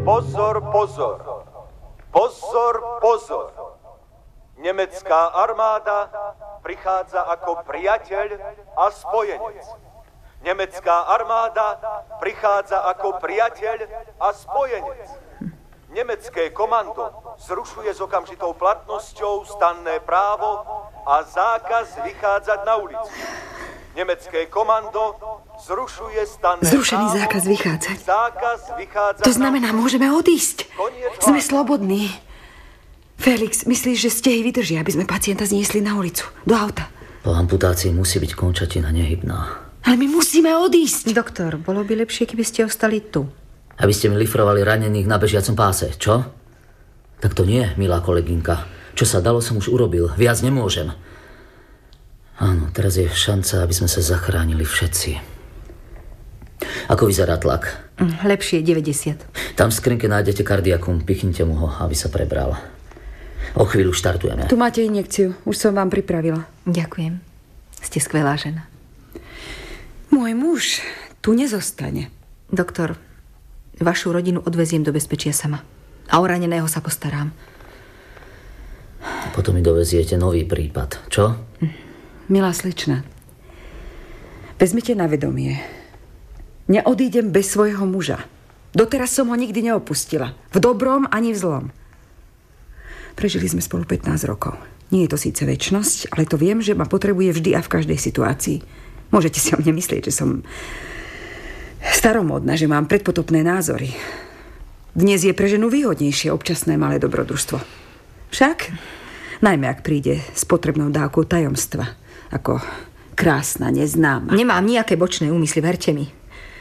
Pozor, pozor. Pozor, pozor. Nemecká armáda prichádza ako priateľ a spojenec. Nemecká armáda prichádza ako priateľ a spojenec. Nemecké komando zrušuje s okamžitou platnosťou stanné právo a zákaz vychádzať na ulicu. Nemecké komando zrušuje stanné Zrušený právo, zákaz vychádzať. Zákaz vychádzať. To znamená, môžeme odísť. Sme slobodní. Felix, myslíš, že stehy vydržia, aby sme pacienta zniesli na ulicu, do auta? Po amputácii musí byť končatina nehybná. Ale my musíme odísť. Doktor, bolo by lepšie, keby ste ostali tu. Aby ste mi lifrovali ranených na bežiacom páse, čo? Tak to nie, milá kolegynka. Čo sa dalo, som už urobil. Viac nemôžem. Áno, teraz je šanca, aby sme sa zachránili všetci. Ako vyzerá tlak? Lepšie 90. Tam v skrinke nájdete kardiakum. Pichnite mu ho, aby sa prebral. O chvíľu štartujeme. Tu máte injekciu. Už som vám pripravila. Ďakujem. Ste skvelá žena. Môj muž tu nezostane. Doktor, vašu rodinu odveziem do bezpečia sama. A o raneného sa postarám. Potom mi doveziete nový prípad, čo? Milá slečna, vezmite na vedomie. Neodídem bez svojho muža. Doteraz som ho nikdy neopustila. V dobrom ani v zlom. Prežili sme spolu 15 rokov. Nie je to síce večnosť, ale to viem, že ma potrebuje vždy a v každej situácii. Môžete si o mne myslieť, že som staromódna, že mám predpotopné názory. Dnes je pre ženu výhodnejšie občasné malé dobrodružstvo. Však, najmä ak príde s potrebnou dávkou tajomstva, ako krásna, neznáma. Nemám nejaké bočné úmysly, verte mi.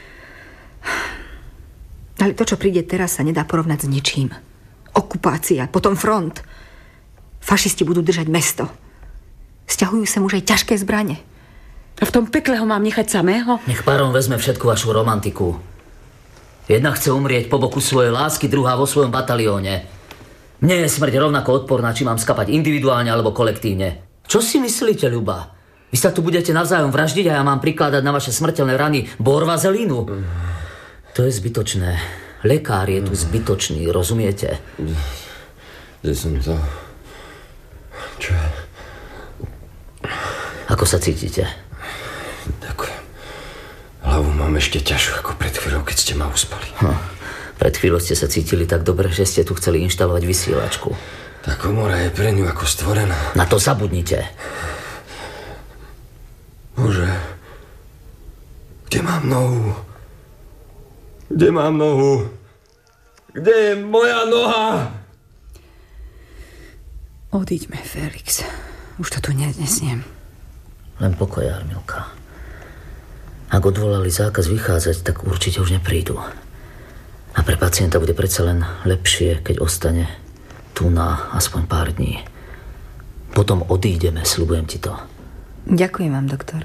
Ale to, čo príde teraz, sa nedá porovnať s ničím. Okupácia, potom front. Fašisti budú držať mesto. Sťahujú sem už aj ťažké zbrane. A v tom pekle ho mám nechať samého? Nech Baron vezme všetku vašu romantiku. Jedna chce umrieť po boku svojej lásky, druhá vo svojom batalióne. Mne je smrť rovnako odporná, či mám skapať individuálne alebo kolektívne. Čo si myslíte, Ľuba? Vy sa tu budete navzájom vraždiť a ja mám prikladať na vaše smrteľné rany borvazelínu? To je zbytočné. Lekár je tu zbytočný, rozumiete? Kde som to? Čo? Ako sa cítite? Ďakujem. Hlavu mám ešte ťažšiu ako pred chvíľou, keď ste ma uspali. Pred chvíľou ste sa cítili tak dobre, že ste tu chceli inštalovať vysielačku. Tá komora je pre ňu ako stvorená. Na to zabudnite. Bože, kde mám nohu? Kde mám nohu? Kde je moja noha? Odíďme, Felix. Už to tu nesniem. Len pokoj, Armilka. Ak odvolali zákaz vychádzať, tak určite už neprídu. A pre pacienta bude predsa len lepšie, keď ostane tu na aspoň pár dní. Potom odídeme, sľubujem ti to. Ďakujem vám, doktor.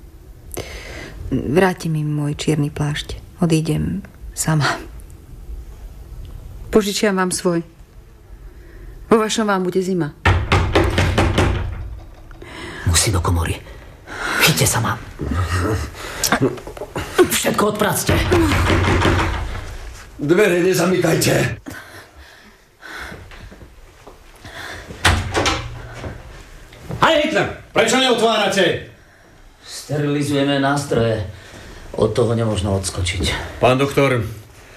Vráti mi môj čierny plášť. Odídem sama. Požičiam vám svoj. Vo vašom vám bude zima. Musí do komory. Chyťte sa ma. Všetko odpracte. Dvere nezamykajte. Hej, Hitler, prečo neotvárate? Sterilizujeme nástroje. Od toho nemožno odskočiť. Pán doktor,